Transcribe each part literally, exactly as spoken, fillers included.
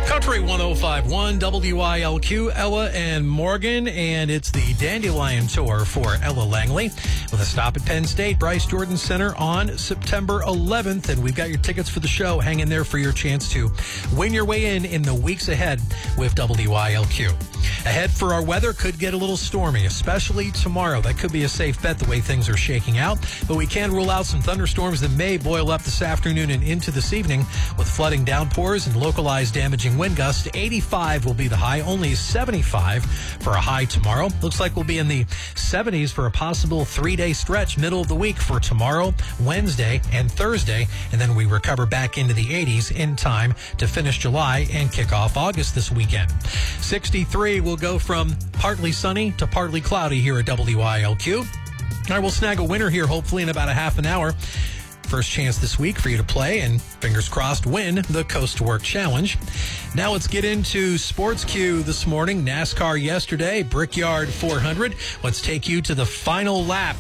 Country one oh five point one W I L Q, Ella and Morgan, and it's the Dandelion Tour for Ella Langley with a stop at Penn State Bryce Jordan Center on September eleventh, and we've got your tickets for the show. Hang in there for your chance to win your way in in the weeks ahead with W I L Q. Ahead for our weather, could get a little stormy, especially tomorrow. That could be a safe bet the way things are shaking out, but we can rule out some thunderstorms that may boil up this afternoon and into this evening with flooding downpours and localized damaging wind gusts. eighty-five will be the high, only seventy-five for a high tomorrow. Looks like we'll be in the seventies for a possible three-day stretch middle of the week for tomorrow, Wednesday, and Thursday, and then we recover back into the eighties in time to finish July and kick off August this weekend. sixty-three will go from partly sunny to partly cloudy here at W I L Q. I will snag a winner here hopefully in about a half an hour. First chance this week for you to play and, fingers crossed, win the Coast to Work Challenge. Now let's get into Sports Q this morning. NASCAR yesterday, Brickyard four hundred. Let's take you to the final lap.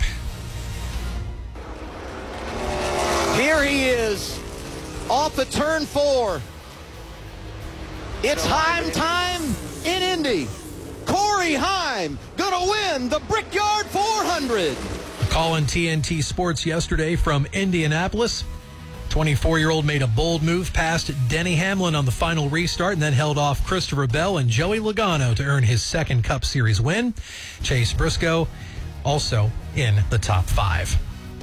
Here he is, off of turn four. It's Heim time in Indy. Corey Heim gonna win the Brickyard four hundred. Call on T N T Sports yesterday from Indianapolis. twenty-four-year-old made a bold move past Denny Hamlin on the final restart and then held off Christopher Bell and Joey Logano to earn his second Cup Series win. Chase Briscoe also in the top five.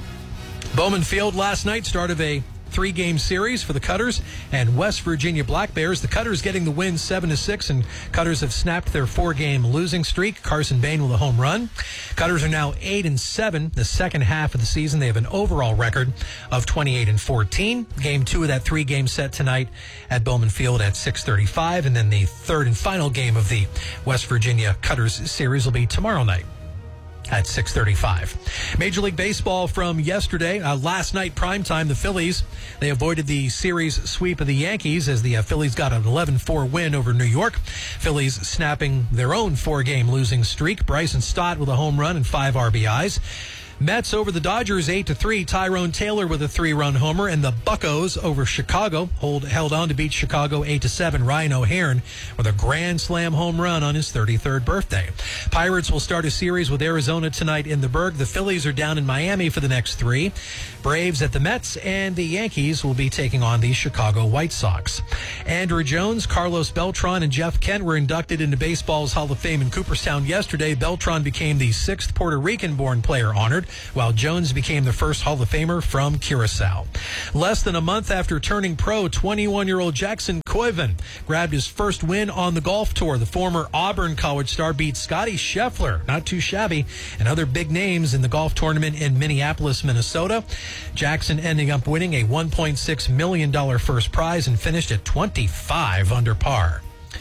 Bowman Field last night, start of a three-game series for the Cutters and West Virginia Black Bears. The Cutters getting the win seven to six, and Cutters have snapped their four-game losing streak. Carson Bain with a home run. Cutters are now eight and seven the second half of the season. They have an overall record of twenty-eight and fourteen. Game two of that three-game set tonight at Bowman Field at six thirty-five, and then the third and final game of the West Virginia Cutters series will be tomorrow night at six thirty-five. Major League Baseball from yesterday. Uh, last night, primetime, the Phillies, they avoided the series sweep of the Yankees as the uh, Phillies got an eleven four win over New York. Phillies snapping their own four-game losing streak. Bryson Stott with a home run and five R B Is. Mets over the Dodgers eight to three. Tyrone Taylor with a three-run homer, and the Buccos over Chicago hold, held on to beat Chicago eight to seven. Ryan O'Hearn with a grand slam home run on his thirty-third birthday. Pirates will start a series with Arizona tonight in the Berg. The Phillies are down in Miami for the next three. Braves at the Mets, and the Yankees will be taking on the Chicago White Sox. Andrew Jones, Carlos Beltran, and Jeff Kent were inducted into baseball's Hall of Fame in Cooperstown yesterday. Beltran became the sixth Puerto Rican-born player honored, while Jones became the first Hall of Famer from Curacao. Less than a month after turning pro, twenty-one-year-old Jackson Koiven grabbed his first win on the golf tour. The former Auburn College star beat Scotty Scheffler, not too shabby, and other big names in the golf tournament in Minneapolis, Minnesota. Jackson ending up winning a one point six million dollars first prize and finished at twenty-five under par.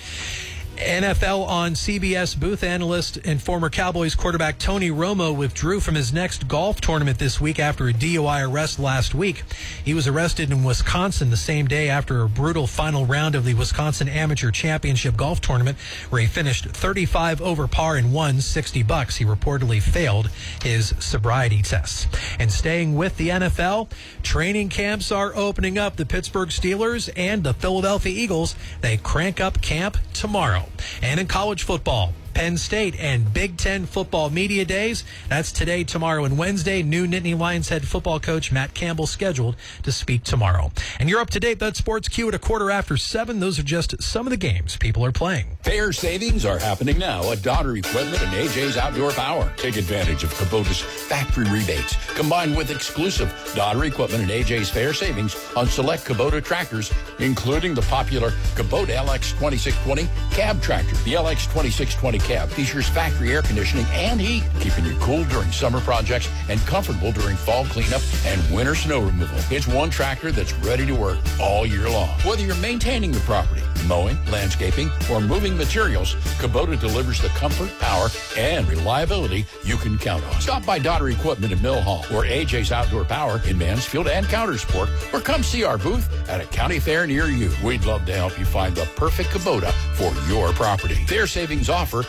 N F L on C B S booth analyst and former Cowboys quarterback Tony Romo withdrew from his next golf tournament this week after a D U I arrest last week. He was arrested in Wisconsin the same day after a brutal final round of the Wisconsin Amateur Championship golf tournament where he finished thirty-five over par and won sixty bucks. He reportedly failed his sobriety tests. And staying with the N F L, training camps are opening up. The Pittsburgh Steelers and the Philadelphia Eagles, they crank up camp tomorrow. And in college football, Penn State and Big Ten football media days. That's today, tomorrow, and Wednesday. New Nittany Lions head football coach Matt Campbell scheduled to speak tomorrow. And you're up to date. That's Sports Q at a quarter after seven. Those are just some of the games people are playing. Fair savings are happening now at Donner Equipment and A J's Outdoor Power. Take advantage of Kubota's factory rebates combined with exclusive Donner Equipment and A J's fair savings on select Kubota tractors, including the popular Kubota L X twenty-six twenty cab tractor. The L X twenty-six twenty cab features factory air conditioning and heat, keeping you cool during summer projects and comfortable during fall cleanup and winter snow removal. It's one tractor that's ready to work all year long. Whether you're maintaining the property, mowing, landscaping, or moving materials, Kubota delivers the comfort, power, and reliability you can count on. Stop by Donner Equipment in Mill Hall or A J's Outdoor Power in Mansfield and Countersport, or come see our booth at a county fair near you. We'd love to help you find the perfect Kubota for your property. Fair savings offer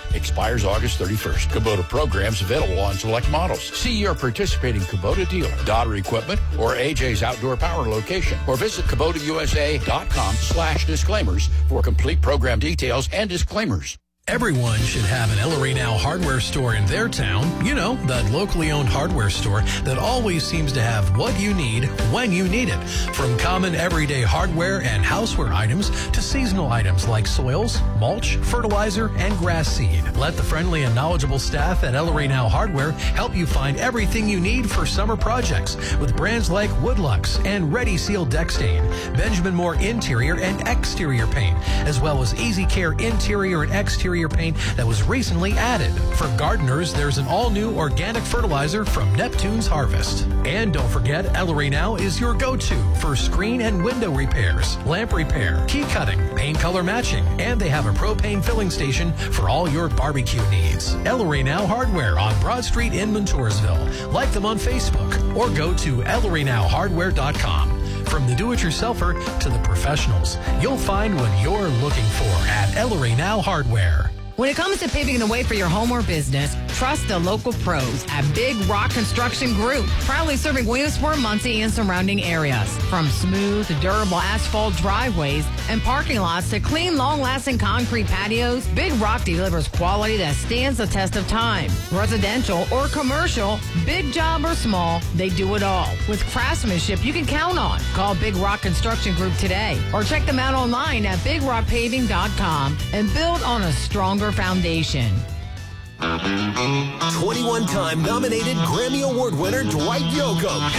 Expires August thirty-first. Kubota programs available on select models. See your participating Kubota dealer, Daughter Equipment, or A J's Outdoor Power location, or visit Kubota U S A dot com slash disclaimers for complete program details and disclaimers. Everyone should have an El Rey Now hardware store in their town. You know, that locally owned hardware store that always seems to have what you need when you need it. From common everyday hardware and houseware items to seasonal items like soils, mulch, fertilizer, and grass seed. Let the friendly and knowledgeable staff at El Rey Now Hardware help you find everything you need for summer projects with brands like Woodlux and Ready Seal Deck Stain, Benjamin Moore interior and exterior paint, as well as Easy Care interior and exterior paint that was recently added. For gardeners, there's an all-new organic fertilizer from Neptune's Harvest. And don't forget, El Rey Now is your go-to for screen and window repairs, lamp repair, key cutting, paint color matching, and they have a propane filling station for all your barbecue needs. El Rey Now Hardware on Broad Street in Montoursville. Like them on Facebook or go to El Rey Now Hardware dot com. From the do-it-yourselfer to the professionals, you'll find what you're looking for at El Rey Now Hardware. When it comes to paving the way for your home or business, trust the local pros at Big Rock Construction Group, proudly serving Williamsport, Muncie, and surrounding areas. From smooth, durable asphalt driveways and parking lots to clean, long-lasting concrete patios, Big Rock delivers quality that stands the test of time. Residential or commercial, big job or small, they do it all. With craftsmanship you can count on. Call Big Rock Construction Group today or check them out online at big rock paving dot com and build on a stronger foundation. twenty-one-time nominated Grammy Award winner Dwight Yoakam.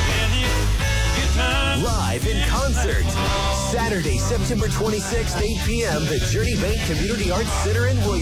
Live in concert. Saturday, September twenty-sixth, eight p.m., the Journey Bank Community Arts Center in Williamsburg.